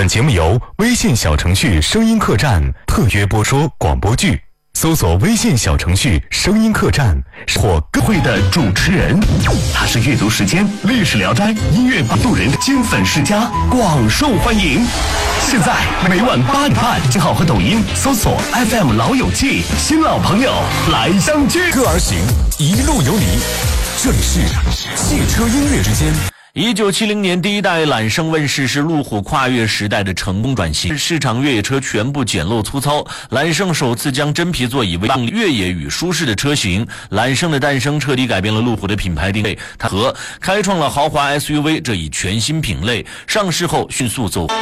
本节目由微信小程序声音客栈特约播出广播剧，搜索微信小程序声音客栈或各会的主持人，他是阅读时间、历史聊斋、音乐路人金粉世家，广受欢迎。现在每晚8点半，账号和抖音搜索 FM 老友记，新老朋友来相聚。 歌而行，一路有你。这里是汽车音乐之间。 1970年第一代揽胜问世，是路虎跨越时代的成功转型。市场越野车全部简陋粗糙，揽胜首次将真皮座椅为越野与舒适的车型。揽胜的诞生彻底改变了路虎的品牌定位，它和开创了豪华 SUV 这一全新品类。上市后迅速走